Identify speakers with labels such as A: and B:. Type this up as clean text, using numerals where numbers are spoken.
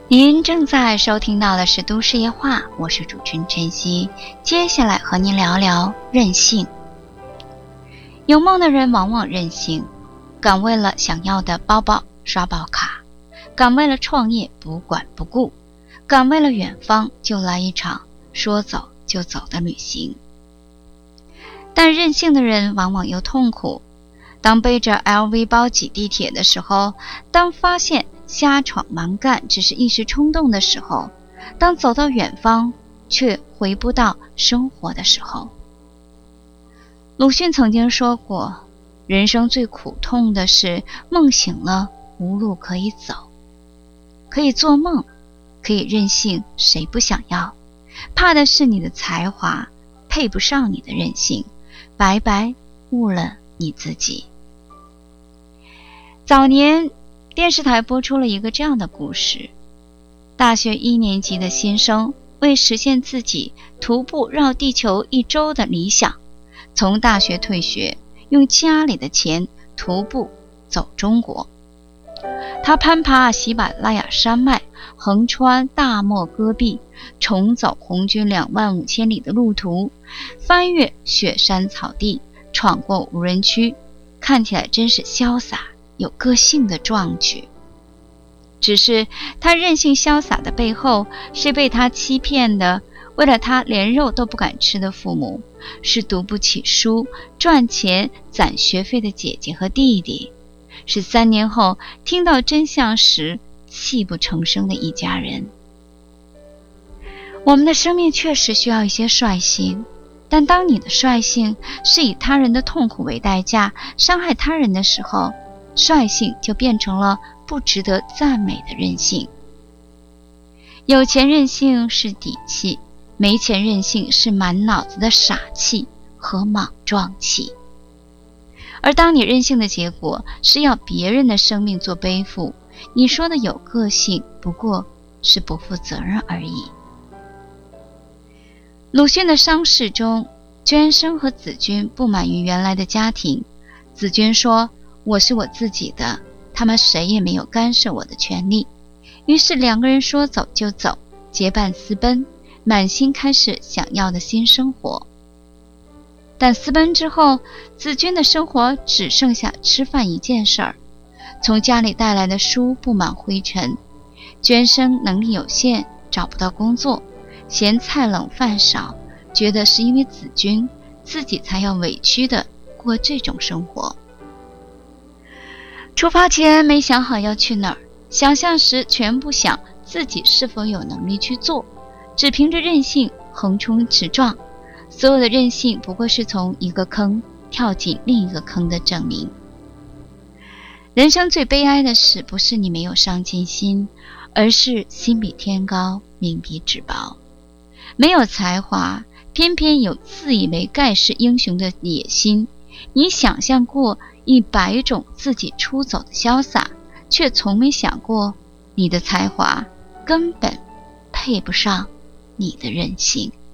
A: 您正在收听到的是都市夜话，我是主持人晨曦。接下来和您聊聊任性。有梦的人往往任性，敢为了想要的包包刷爆卡，敢为了创业不管不顾，敢为了远方就来一场说走就走的旅行。但任性的人往往又痛苦，当背着 LV 包挤地铁的时候，当发现瞎闯蛮干只是一时冲动的时候，当走到远方却回不到生活的时候。鲁迅曾经说过，人生最苦痛的是梦醒了无路可以走。可以做梦，可以任性，谁不想要？怕的是你的才华配不上你的任性，白白误了你自己。早年电视台播出了一个这样的故事，大学1年级的新生为实现自己徒步绕地球1周的理想，从大学退学，用家里的钱徒步走中国。他攀爬喜马拉雅山脉，横穿大漠戈壁，重走红军25000里的路途，翻越雪山草地，闯过无人区，看起来真是潇洒有个性的壮举。只是他任性潇洒的背后，是被他欺骗的，为了他连肉都不敢吃的父母，是读不起书赚钱攒学费的姐姐和弟弟，是3年后听到真相时泣不成声的一家人。我们的生命确实需要一些率性，但当你的率性是以他人的痛苦为代价，伤害他人的时候，率性就变成了不值得赞美的任性。有钱任性是底气，没钱任性是满脑子的傻气和莽撞气。而当你任性的结果是要别人的生命做背负，你说的有个性不过是不负责任而已。鲁迅的伤逝中，娟生和子君不满于原来的家庭。子君说，我是我自己的，他们谁也没有干涉我的权利。于是2个人说走就走，结伴私奔，满心开始想要的新生活。但私奔之后，子君的生活只剩下吃饭一件事儿，从家里带来的书布满灰尘。娟生能力有限，找不到工作，嫌菜冷饭少，觉得是因为子君，自己才要委屈的过这种生活。出发前没想好要去哪儿，想象时全不想自己是否有能力去做，只凭着任性横冲直撞。所有的任性不过是从一个坑跳进另一个坑的证明。人生最悲哀的事不是你没有上进心，而是心比天高，命比纸薄。没有才华，偏偏有自以为盖世英雄的野心。你想象过100种自己出走的潇洒，却从没想过你的才华根本配不上你的任性。